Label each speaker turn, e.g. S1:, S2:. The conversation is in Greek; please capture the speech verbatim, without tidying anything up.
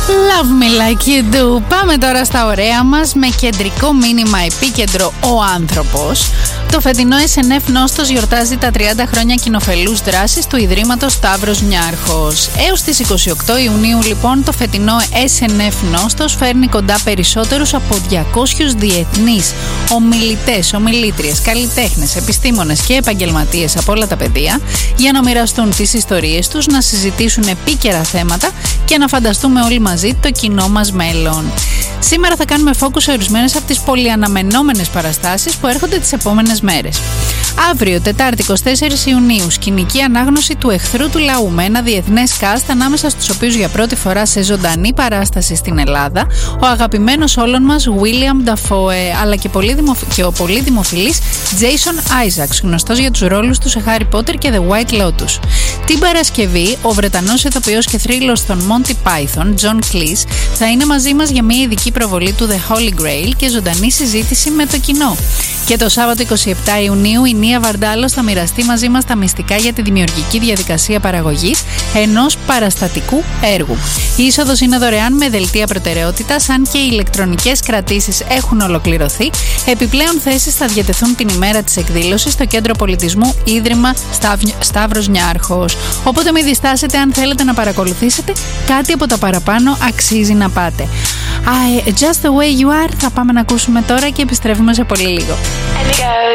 S1: Love me like you do. Πάμε τώρα στα ωραία μας με κεντρικό μήνυμα επίκεντρο ο άνθρωπος. Το φετινό ες εν εφ Νόστος γιορτάζει τα τριάντα χρόνια κοινοφελούς δράσης του Ιδρύματος Σταύρος Νιάρχος. Έως τις είκοσι οκτώ Ιουνίου λοιπόν το φετινό ες εν εφ Νόστος φέρνει κοντά περισσότερους από διακόσιους διεθνείς ομιλητές, ομιλήτριες, καλλιτέχνες, επιστήμονες και επαγγελματίες από όλα τα πεδία για να μοιραστούν τις ιστορίες τους, να συζητήσουν επίκαιρα θέματα και να φανταστούμε όλοι μαζί το κοινό μας μέλλον. Σήμερα θα κάνουμε focus σε ορισμένες από τις πολυαναμενόμενες παραστάσεις που έρχονται τις επόμενες μέρες. Αύριο, Τετάρτη εικοστή τέταρτη Ιουνίου, σκηνική ανάγνωση του Εχθρού του Λαού με ένα διεθνές cast ανάμεσα στους οποίους για πρώτη φορά σε ζωντανή παράσταση στην Ελλάδα ο αγαπημένος όλων μας William Dafoe, αλλά και, πολύ δημοφ... και ο πολύ δημοφιλής Jason Isaacs, γνωστός για τους ρόλους του σε Harry Potter και The White Lotus. Την Παρασκευή, ο Βρετανός ηθοποιός και θρύλος των Monty Python, John Cleese, θα είναι μαζί μας για μια ειδική προβολή του The Holy Grail και ζωντανή συζήτηση με το κοινό. Και το Σάββατο εικοστή εβδόμη Ιουνίου η Νία Βαρντάλος θα μοιραστεί μαζί μας τα μυστικά για τη δημιουργική διαδικασία παραγωγής ενός παραστατικού έργου. Η είσοδος είναι δωρεάν με δελτία προτεραιότητας, αν και οι ηλεκτρονικές κρατήσεις έχουν ολοκληρωθεί. Επιπλέον θέσεις θα διατεθούν την ημέρα της εκδήλωσης στο Κέντρο Πολιτισμού Ίδρυμα Σταύρος Νιάρχος. Οπότε μην διστάσετε, αν θέλετε να παρακολουθήσετε κάτι από τα παραπάνω αξίζει να πάτε. I, just the way you are θα πάμε να ακούσουμε τώρα και επιστρέφουμε σε πολύ λίγο.